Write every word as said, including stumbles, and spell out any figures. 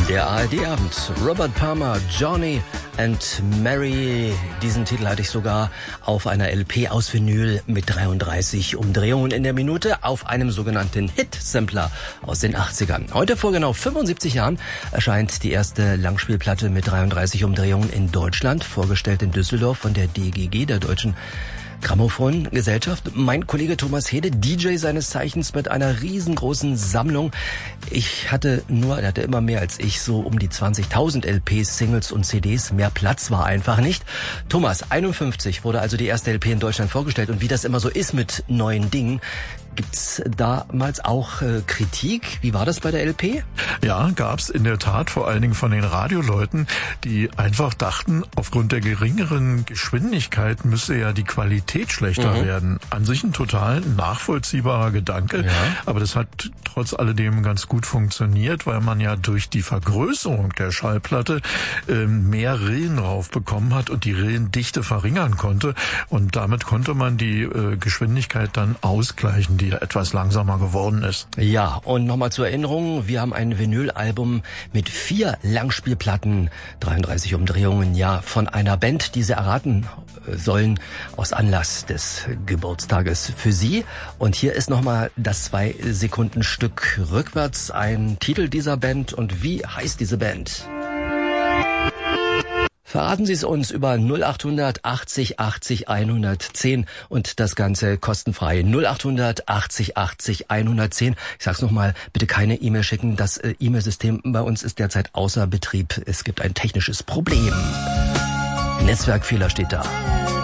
Der A R D-Abend. Robert Palmer, Johnny and Mary. Diesen Titel hatte ich sogar auf einer L P aus Vinyl mit dreiunddreißig Umdrehungen in der Minute auf einem sogenannten Hit-Sampler aus den achtzigern. Heute vor genau fünfundsiebzig Jahren erscheint die erste Langspielplatte mit dreiunddreißig Umdrehungen in Deutschland, vorgestellt in Düsseldorf von der D G G, der Deutschen Grammophon-Gesellschaft. Mein Kollege Thomas Hede, D J seines Zeichens mit einer riesengroßen Sammlung. Ich hatte nur, er hatte immer mehr als ich, so um die zwanzigtausend L Ps, Singles und C Ds. Mehr Platz war einfach nicht. Thomas, einundfünfzig wurde also die erste L P in Deutschland vorgestellt. Und wie das immer so ist mit neuen Dingen, gibt's damals auch äh, Kritik? Wie war das bei der L P? Ja, gab's in der Tat, vor allen Dingen von den Radioleuten, die einfach dachten, aufgrund der geringeren Geschwindigkeit müsse ja die Qualität schlechter mhm. werden. An sich ein total nachvollziehbarer Gedanke, ja. Aber das hat trotz alledem ganz gut funktioniert, weil man ja durch die Vergrößerung der Schallplatte äh, mehr Rillen drauf bekommen hat und die Rillendichte verringern konnte. Und damit konnte man die äh, Geschwindigkeit dann ausgleichen, die etwas langsamer geworden ist. Ja, und nochmal zur Erinnerung, wir haben ein Vinylalbum mit vier Langspielplatten, dreiunddreißig Umdrehungen, ja, von einer Band, die Sie erraten sollen, aus Anlass des Geburtstages für Sie. Und hier ist nochmal das zwei Sekunden Stück rückwärts, ein Titel dieser Band. Und wie heißt diese Band? Verraten Sie es uns über null achthundert achtzig achtzig hundertzehn und das Ganze kostenfrei. null achthundert achtzig achtzig hundertzehn. Ich sag's nochmal, bitte keine E-Mail schicken. Das äh, E-Mail-System bei uns ist derzeit außer Betrieb. Es gibt ein technisches Problem. Netzwerkfehler steht da.